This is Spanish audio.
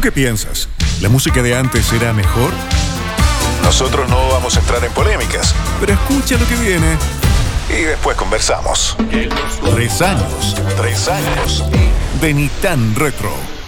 qué piensas? ¿La música de antes era mejor? Nosotros no vamos a entrar en polémicas, Pero escucha lo que viene. y después conversamos. 3 años 3 años. de Ni Tan Retro.